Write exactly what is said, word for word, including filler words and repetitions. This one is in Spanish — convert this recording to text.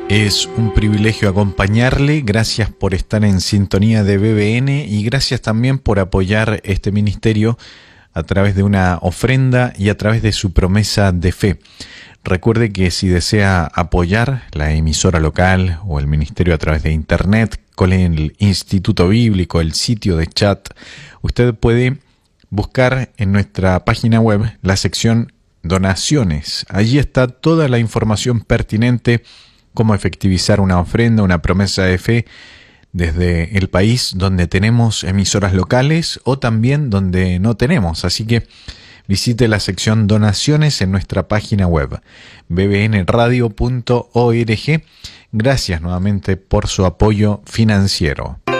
Es un privilegio acompañarle, gracias por estar en sintonía de B B N y gracias también por apoyar este ministerio a través de una ofrenda y a través de su promesa de fe. Recuerde que si desea apoyar la emisora local o el ministerio a través de internet, con el Instituto Bíblico, el sitio de chat, usted puede buscar en nuestra página web la sección donaciones. Allí está toda la información pertinente, cómo efectivizar una ofrenda, una promesa de fe desde el país donde tenemos emisoras locales o también donde no tenemos. Así que visite la sección donaciones en nuestra página web b b n radio punto org. Gracias nuevamente por su apoyo financiero.